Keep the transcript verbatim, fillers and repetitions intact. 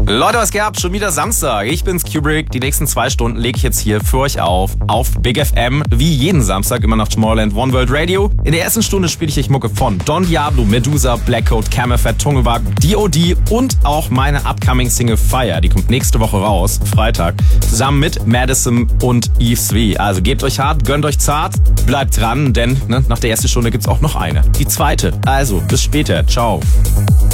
Leute, was geht? Schon wieder Samstag. Ich bin's, Kubrick. Die nächsten zwei Stunden lege ich jetzt hier für euch auf, auf Big F M. Wie jeden Samstag, immer nach Tomorrowland One World Radio. In der ersten Stunde spiele ich euch Mucke von Don Diablo, Medusa, Blackcoat, Camelphat, Tungewagen, D O D und auch meine upcoming Single Fire. Die kommt nächste Woche raus, Freitag, zusammen mit Madison und Yves V. Also gebt euch hart, gönnt euch zart, bleibt dran, denn ne, nach der ersten Stunde gibt's auch noch eine. Die zweite. Also, bis später. Ciao.